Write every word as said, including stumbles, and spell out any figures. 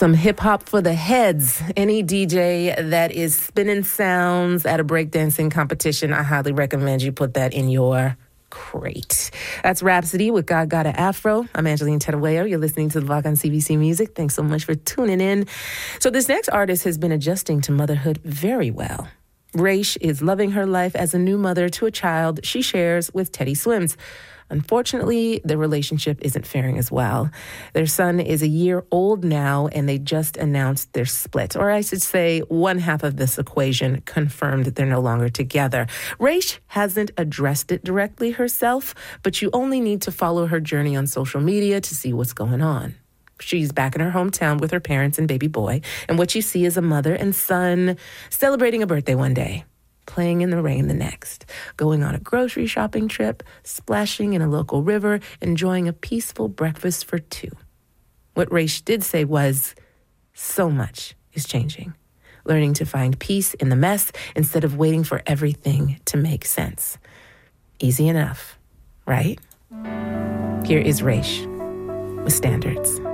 Some hip-hop for the heads. Any D J that is spinning sounds at a breakdancing competition, I highly recommend you put that in your crate. That's Rhapsody with God Gotta Afro. I'm Angeline Terueo. You're listening to The Vlog on C B C Music. Thanks so much for tuning in. So this next artist has been adjusting to motherhood very well. Raish is loving her life as a new mother to a child she shares with Teddy Swims. Unfortunately, the relationship isn't faring as well. Their son is a year old now, and they just announced their split. Or I should say, one half of this equation confirmed that they're no longer together. Raish hasn't addressed it directly herself, but you only need to follow her journey on social media to see what's going on. She's back in her hometown with her parents and baby boy, and what you see is a mother and son celebrating a birthday one day, playing in the rain the next, going on a grocery shopping trip, splashing in a local river, enjoying a peaceful breakfast for two. What Raish did say was, so much is changing. Learning to find peace in the mess instead of waiting for everything to make sense. Easy enough, right? Here is Raish with Standards.